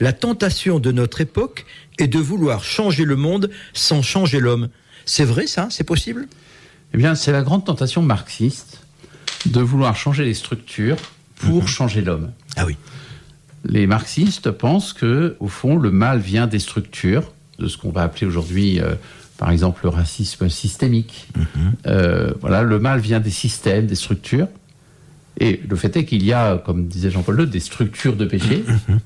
La tentation de notre époque est de vouloir changer le monde sans changer l'homme. C'est vrai ça ? C'est possible ? Eh bien, c'est la grande tentation marxiste de vouloir changer les structures pour changer l'homme. Ah oui. Les marxistes pensent que, au fond, le mal vient des structures, de ce qu'on va appeler aujourd'hui, par exemple, le racisme systémique. Voilà, le mal vient des systèmes, des structures. Et le fait est qu'il y a, comme disait Jean-Paul II, des structures de péché.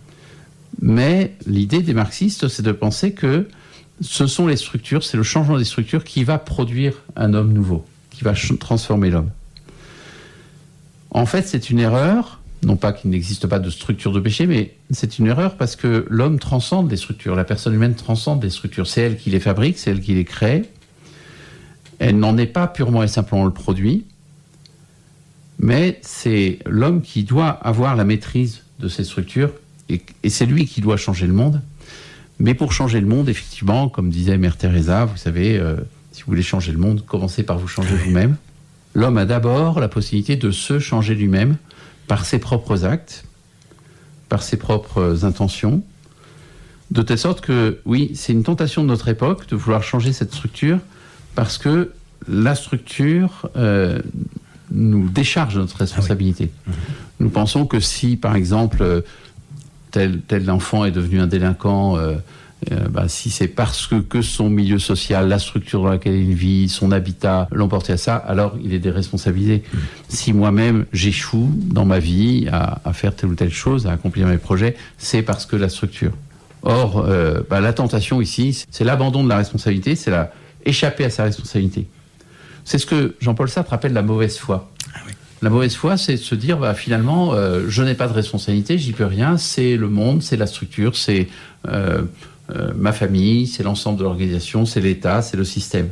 Mais l'idée des marxistes, c'est de penser que ce sont les structures, c'est le changement des structures qui va produire un homme nouveau, qui va transformer l'homme. En fait, c'est une erreur, non pas qu'il n'existe pas de structure de péché, mais c'est une erreur parce que l'homme transcende les structures, la personne humaine transcende les structures. C'est elle qui les fabrique, c'est elle qui les crée. Elle n'en est pas purement et simplement le produit, mais c'est l'homme qui doit avoir la maîtrise de ces structures et c'est lui qui doit changer le monde. Mais pour changer le monde, effectivement, comme disait Mère Teresa, vous savez, si vous voulez changer le monde, commencez par vous changer vous-même. L'homme a d'abord la possibilité de se changer lui-même par ses propres actes, par ses propres intentions, de telle sorte que, oui, c'est une tentation de notre époque de vouloir changer cette structure parce que la structure nous décharge de notre responsabilité. Ah oui. Nous pensons que si, par exemple, tel enfant est devenu un délinquant, si c'est parce que son milieu social, la structure dans laquelle il vit, son habitat l'ont porté à ça, alors il est déresponsabilisé. Si moi-même j'échoue dans ma vie à faire telle ou telle chose, à accomplir mes projets, c'est parce que la structure. Or, la tentation ici, c'est l'abandon de la responsabilité, c'est échapper à sa responsabilité. C'est ce que Jean-Paul Sartre appelle la mauvaise foi. Ah oui. La mauvaise foi, c'est de se dire, finalement, je n'ai pas de responsabilité, j'y peux rien, c'est le monde, c'est la structure, c'est ma famille, c'est l'ensemble de l'organisation, c'est l'État, c'est le système.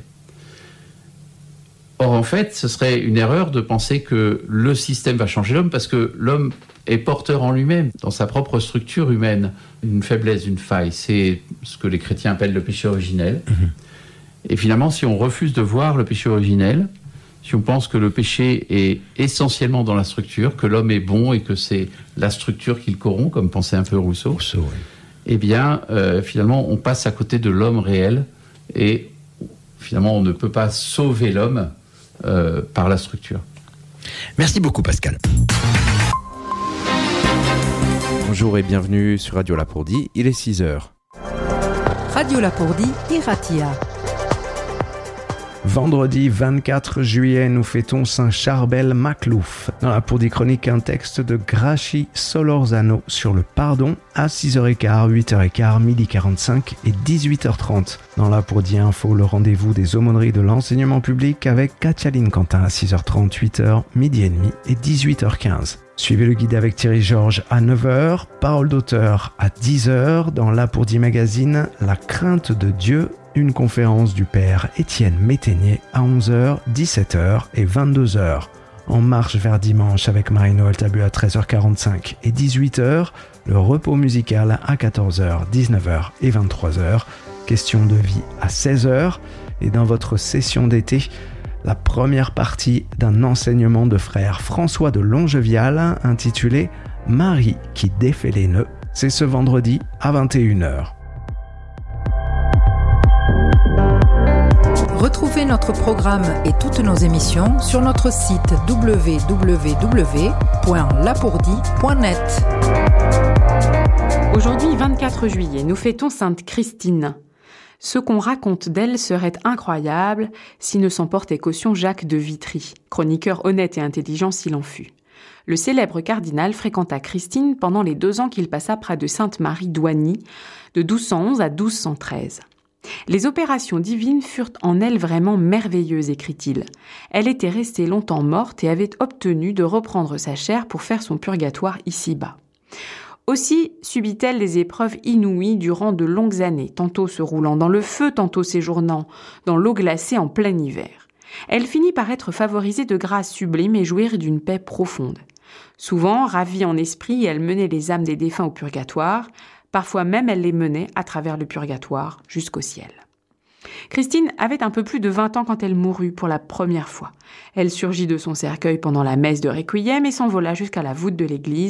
Or, en fait, ce serait une erreur de penser que le système va changer l'homme, parce que l'homme est porteur en lui-même, dans sa propre structure humaine, une faiblesse, une faille. C'est ce que les chrétiens appellent le péché originel. Et finalement, si on refuse de voir le péché originel, si on pense que le péché est essentiellement dans la structure, que l'homme est bon et que c'est la structure qui le corrompt, comme pensait un peu Rousseau, oui. Eh bien, finalement, on passe à côté de l'homme réel et finalement, on ne peut pas sauver l'homme par la structure. Merci beaucoup, Pascal. Bonjour et bienvenue sur Radio Lapourdie, il est 6h. Radio Lapourdie, Iratia. Vendredi 24 juillet, nous fêtons Saint-Charbel Maclouf. Dans la Lapourdie chronique, un texte de Grachi Solorzano sur le pardon à 6h15, 8h15, 12h45 et 18h30. Dans la Lapourdie Info, le rendez-vous des aumôneries de l'enseignement public avec Katialine Quentin à 6h30, 8h, 12h30 et 18h15. Suivez le guide avec Thierry Georges à 9h, parole d'auteur à 10h, dans la Lapourdie Magazine, la crainte de Dieu, une conférence du père Étienne Métainier à 11h, 17h et 22h. En marche vers dimanche avec Marie-Noël Tabu à 13h45 et 18h, le repos musical à 14h, 19h et 23h, question de vie à 16h et dans votre session d'été, la première partie d'un enseignement de frère François de Longevial intitulé « Marie qui défait les nœuds ». C'est ce vendredi à 21h. Retrouvez notre programme et toutes nos émissions sur notre site www.lapourdie.net. Aujourd'hui, 24 juillet, nous fêtons Sainte Christine. Ce qu'on raconte d'elle serait incroyable si ne s'en portait caution Jacques de Vitry, chroniqueur honnête et intelligent s'il en fut. Le célèbre cardinal fréquenta Christine pendant les 2 ans qu'il passa près de Sainte-Marie d'Oigny, de 1211 à 1213. Les opérations divines furent en elle vraiment merveilleuses, écrit-il. Elle était restée longtemps morte et avait obtenu de reprendre sa chair pour faire son purgatoire ici-bas. Aussi subit-elle des épreuves inouïes durant de longues années, tantôt se roulant dans le feu, tantôt séjournant dans l'eau glacée en plein hiver. Elle finit par être favorisée de grâces sublimes et jouir d'une paix profonde. Souvent, ravie en esprit, elle menait les âmes des défunts au purgatoire. Parfois même, elle les menait à travers le purgatoire jusqu'au ciel. Christine avait un peu plus de 20 ans quand elle mourut pour la première fois. Elle surgit de son cercueil pendant la messe de Requiem et s'envola jusqu'à la voûte de l'église,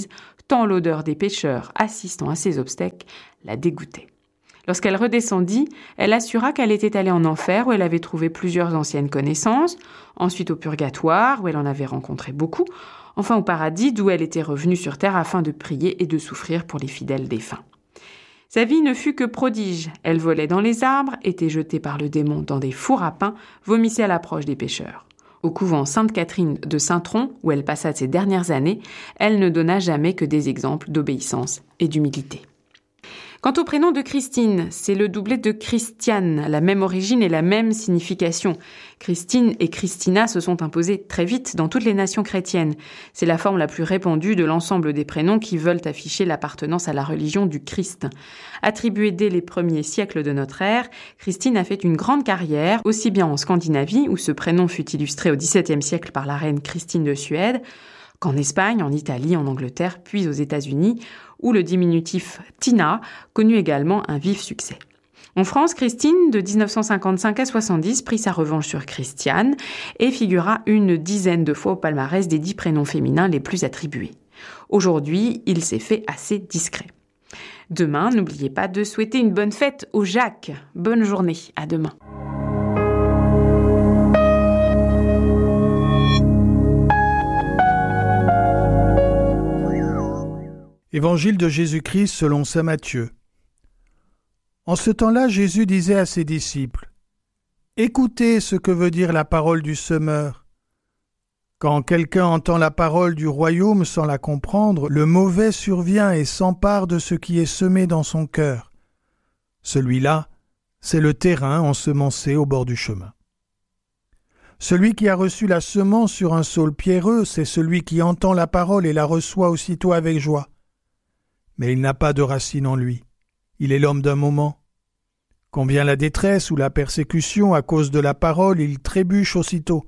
tant l'odeur des pêcheurs assistant à ses obsèques la dégoûtait. Lorsqu'elle redescendit, elle assura qu'elle était allée en enfer où elle avait trouvé plusieurs anciennes connaissances, ensuite au purgatoire où elle en avait rencontré beaucoup, enfin au paradis d'où elle était revenue sur terre afin de prier et de souffrir pour les fidèles défunts. Sa vie ne fut que prodige. Elle volait dans les arbres, était jetée par le démon dans des fours à pain, vomissait à l'approche des pêcheurs. Au couvent Sainte-Catherine de Saint-Tron, où elle passa ses dernières années, elle ne donna jamais que des exemples d'obéissance et d'humilité. Quant au prénom de Christine, c'est le doublet de Christiane, la même origine et la même signification. Christine et Christina se sont imposés très vite dans toutes les nations chrétiennes. C'est la forme la plus répandue de l'ensemble des prénoms qui veulent afficher l'appartenance à la religion du Christ. Attribuée dès les premiers siècles de notre ère, Christine a fait une grande carrière, aussi bien en Scandinavie, où ce prénom fut illustré au XVIIe siècle par la reine Christine de Suède, qu'en Espagne, en Italie, en Angleterre, puis aux États-Unis, où le diminutif Tina connut également un vif succès. En France, Christine, de 1955 à 70, prit sa revanche sur Christiane et figura une dizaine de fois au palmarès des 10 prénoms féminins les plus attribués. Aujourd'hui, il s'est fait assez discret. Demain, n'oubliez pas de souhaiter une bonne fête aux Jacques. Bonne journée, à demain. Évangile de Jésus-Christ selon saint Matthieu. En ce temps-là, Jésus disait à ses disciples : « Écoutez ce que veut dire la parole du semeur. Quand quelqu'un entend la parole du royaume sans la comprendre, le mauvais survient et s'empare de ce qui est semé dans son cœur. Celui-là, c'est le terrain ensemencé au bord du chemin. Celui qui a reçu la semence sur un sol pierreux, c'est celui qui entend la parole et la reçoit aussitôt avec joie. Mais il n'a pas de racine en lui. Il est l'homme d'un moment. Quand vient la détresse ou la persécution à cause de la parole, il trébuche aussitôt.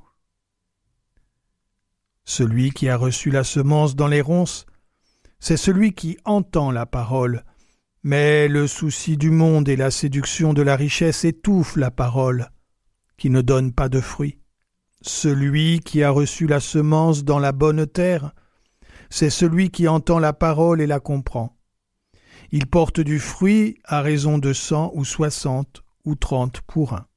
Celui qui a reçu la semence dans les ronces, c'est celui qui entend la parole, mais le souci du monde et la séduction de la richesse étouffent la parole, qui ne donne pas de fruits. Celui qui a reçu la semence dans la bonne terre, c'est celui qui entend la parole et la comprend. Il porte du fruit à raison de 100 ou 60 ou 30 pour un.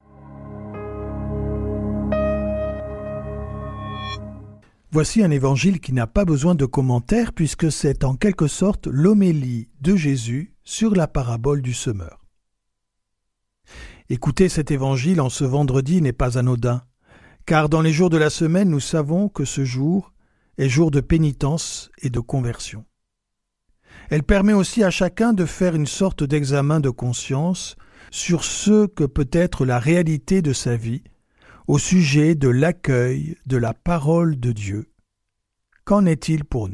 Voici un évangile qui n'a pas besoin de commentaires puisque c'est en quelque sorte l'homélie de Jésus sur la parabole du semeur. Écouter cet évangile en ce vendredi n'est pas anodin, car dans les jours de la semaine, nous savons que ce jour est jour de pénitence et de conversion. Elle permet aussi à chacun de faire une sorte d'examen de conscience sur ce que peut être la réalité de sa vie au sujet de l'accueil de la parole de Dieu. Qu'en est-il pour nous ?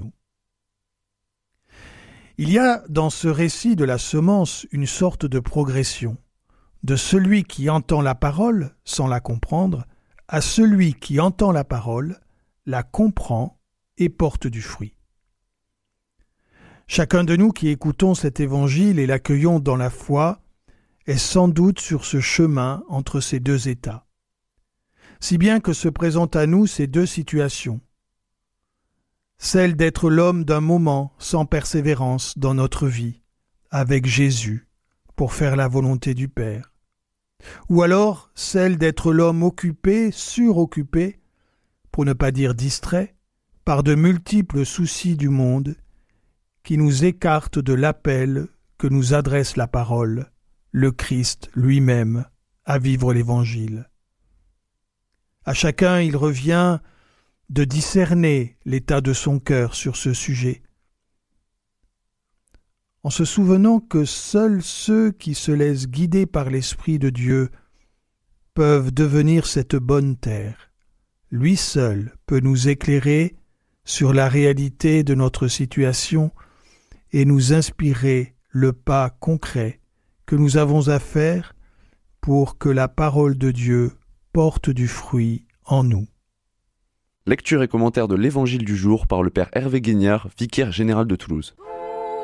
Il y a dans ce récit de la semence une sorte de progression, de celui qui entend la parole sans la comprendre à celui qui entend la parole, la comprend et porte du fruit. Chacun de nous qui écoutons cet évangile et l'accueillons dans la foi est sans doute sur ce chemin entre ces deux états. Si bien que se présentent à nous ces deux situations. Celle d'être l'homme d'un moment sans persévérance dans notre vie, avec Jésus, pour faire la volonté du Père. Ou alors celle d'être l'homme occupé, suroccupé, pour ne pas dire distrait, par de multiples soucis du monde, qui nous écartent de l'appel que nous adresse la parole, le Christ lui-même, à vivre l'Évangile. À chacun, il revient de discerner l'état de son cœur sur ce sujet, en se souvenant que seuls ceux qui se laissent guider par l'Esprit de Dieu peuvent devenir cette bonne terre. Lui seul peut nous éclairer sur la réalité de notre situation et nous inspirer le pas concret que nous avons à faire pour que la parole de Dieu porte du fruit en nous. Lecture et commentaire de l'Évangile du jour par le Père Hervé Guignard, vicaire général de Toulouse.